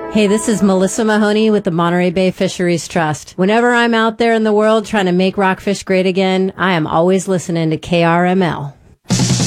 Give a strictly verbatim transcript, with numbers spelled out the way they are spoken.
Hey, this is Melissa Mahoney with the Monterey Bay Fisheries Trust. Whenever I'm out there in the world trying to make rockfish great again, I am always listening to K R M L.